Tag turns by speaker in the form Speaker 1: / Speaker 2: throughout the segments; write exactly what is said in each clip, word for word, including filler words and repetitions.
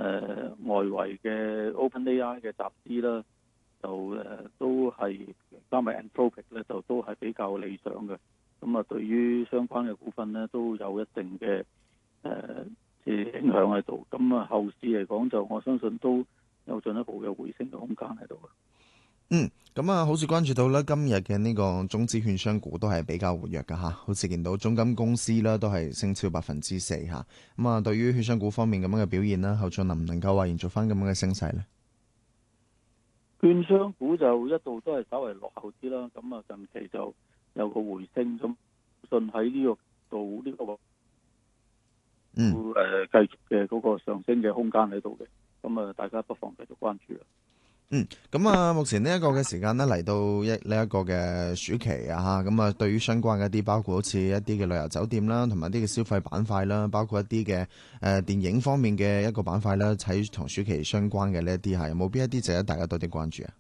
Speaker 1: 呃、外圍嘅 OpenAI 嘅集資啦，就誒、呃、都係加埋 Anthropic 咧，就都係比較理想嘅。咁啊，對於相關嘅股份咧，都有一定嘅誒嘅影響喺度。咁啊，後市嚟講就我相信都有進一步嘅回升嘅空間喺度。
Speaker 2: 嗯，咁啊，好似關注到咧，今日嘅呢個中資券商股都係比較活躍噶吓，好似見到中金公司啦，都係升超百分之四吓。咁啊，對於券商股方面咁樣嘅表現啦，後續能唔能夠話延續翻咁樣嘅升勢呢？
Speaker 1: 券商股就一度都係稍微落後啲啦，咁啊近期就有個回升，咁信喺呢個度呢、這個
Speaker 2: 嗯
Speaker 1: 誒繼續嘅嗰個上升嘅空間喺度嘅，咁啊大家不妨繼續關注啦。
Speaker 2: 嗯，咁啊，目前呢一個嘅時間呢，嚟到一呢一個嘅暑期啊吓，咁啊，對於相關嘅一啲，包括好似一啲嘅旅遊酒店啦，同埋一啲嘅消費板塊啦，包括一啲嘅誒電影方面嘅一個板塊啦，喺同暑期相關嘅呢一啲係有冇邊一啲值得大家多啲關注啊？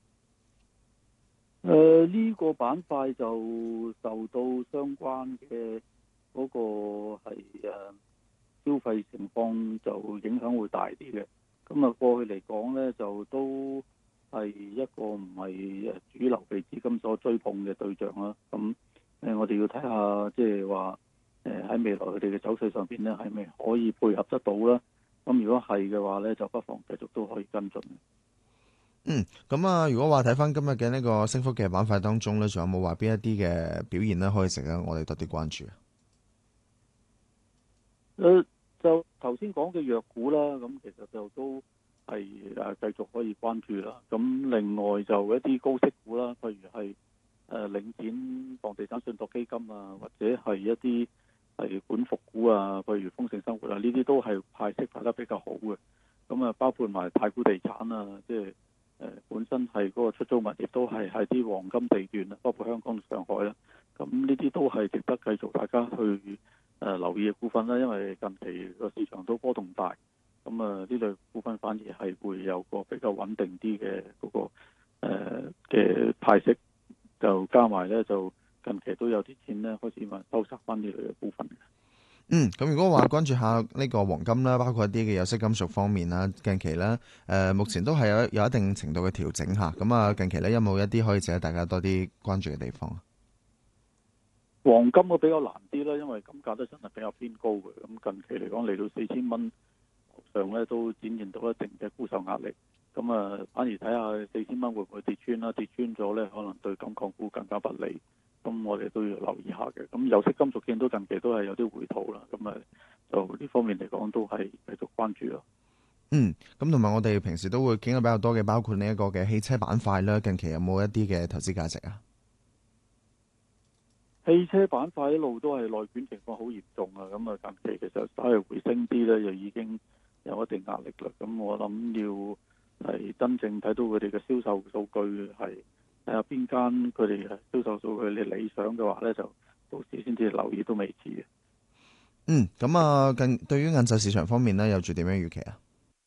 Speaker 1: 誒、呃、呢、這個板塊就受到相關嘅嗰個係誒、啊、消費情況就影響會大啲嘅。咁啊，過去嚟講咧，就都係一個唔係誒主流被資金所追捧嘅對象啦。咁誒、呃，我哋要睇下，即係話誒喺未來佢哋嘅走勢上邊咧，係咪可以配合得到啦？咁如果係嘅話咧，就不妨繼續都可以跟進。
Speaker 2: 嗯，咁啊，如果話睇翻今日嘅呢個升幅嘅板塊當中咧，仲有冇話邊一啲嘅表現咧，可以值得我哋多啲關注啊？
Speaker 1: 誒、呃。就頭先講嘅藥股啦，咁其實就都係誒繼續可以關注啦。咁另外就一啲高息股啦，譬如係誒領展房地產信託基金啊，或者係一啲係管服股啊，譬如豐盛生活啊，呢啲都係派息派得比較好嘅。咁啊，包括埋太古地產啊，即係誒本身係嗰個出租物業都係喺啲黃金地段啊，包括香港、上海啦。咁呢啲都係值得繼續大家去誒、呃、留意嘅股份啦，因為近期個市場都波動大，咁啊呢類股份反而係會有個比較穩定啲嘅嗰個誒嘅、呃、派息，就加埋咧就近期都有啲錢咧開始話收集翻呢類嘅股份嘅。
Speaker 2: 嗯，咁如果話關注下呢個黃金啦，包括一啲嘅有色金屬方面啦，近期咧誒、呃、目前都係有有一定程度嘅調整嚇，咁啊近期咧有冇一啲可以值得大家多啲關注嘅地方啊？
Speaker 1: 黃金都比較難啲啦，因為金價都真係比較偏高嘅。咁近期嚟講嚟到四千蚊上咧，都展現到一定嘅沽售壓力。咁啊，反而睇下四千蚊會唔會跌穿啦？跌穿咗咧，可能對金礦股更加不利。咁我哋都要留意下嘅。咁有色金屬見到近期都係有啲回吐啦。咁啊，就呢方面嚟講都係繼續關注咯。
Speaker 2: 嗯，咁同埋我哋平時都會傾得比較多嘅，包括呢一個嘅汽車板塊啦。近期有冇一啲嘅投資價值啊？
Speaker 1: 汽車板塊一路都係內卷情況好嚴重啊，咁啊近期其實稍微回升啲咧，就已經有一定壓力啦。咁我諗要係真正睇到佢哋嘅銷售數據係睇下邊間佢哋嘅銷售數據你理想嘅話咧，就到時先至留意都未遲嘅。
Speaker 2: 嗯，咁啊，近對於晏晝市場方面咧，有住點樣預期啊？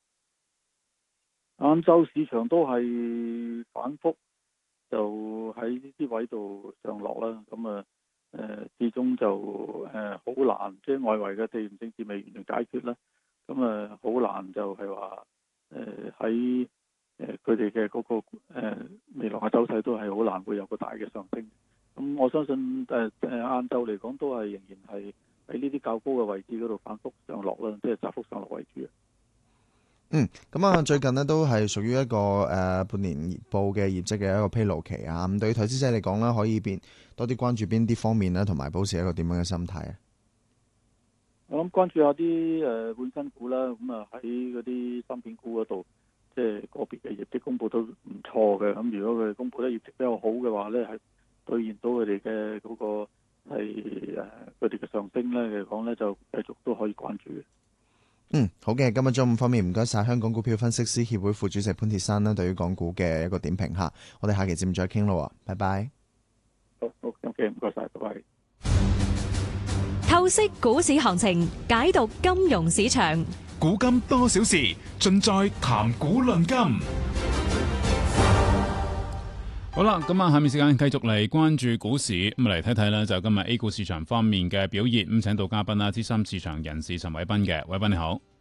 Speaker 1: 晏晝市場都係反覆，就喺呢啲位度上落啦。咁啊。誒、呃，始終就誒好、呃、難，即係外圍嘅地緣政治未完全解決啦。咁啊，好、呃、難就係話誒喺誒佢哋嘅嗰個誒、呃、未來嘅走勢都係好難會有個大嘅上升。咁我相信誒誒晏晝嚟講都係仍然係喺呢啲較高嘅位置嗰度反覆上落啦，即係窄幅上落為主。
Speaker 2: 嗯，咁啊，最近呢都係屬於一個誒、呃、半年報嘅業績嘅一個披露期啊。咁對於投資者嚟講咧，可以變多啲關注邊啲方面咧，同埋保持一個點樣嘅心態啊？
Speaker 1: 我諗關注下啲誒本身股啦，咁啊喺嗰啲芯片股嗰度，即係個別嘅業績公布都唔錯嘅。咁如果佢公布得業績比較好嘅話咧，係兌現到佢哋嘅嗰個係誒佢哋嘅上升咧嚟講咧，就繼續都可以關注嘅。
Speaker 2: 嗯，好嘅，今日中午方面唔該晒香港股票分析師協會副主席潘鐵珊啦，對於港股嘅一個點評吓，我哋下期節目再傾咯，拜拜。
Speaker 1: 好，好，OK，唔該晒，拜拜。
Speaker 3: 透析股市行情，解讀金融市場，
Speaker 4: 古今多少事，盡在談股論金。好啦，咁啊，下面時間繼續嚟關注股市，咁嚟睇睇啦，就今日 A 股市場方面嘅表現，咁請到嘉賓啦，資深市場人士陳偉斌嘅，偉斌你好。